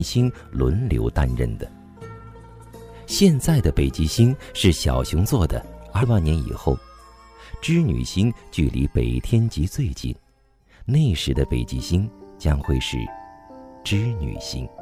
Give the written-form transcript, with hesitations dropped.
星轮流担任的。现在的北极星是小熊座的，2万年以后，织女星距离北天极最近，那时的北极星将会是织女星。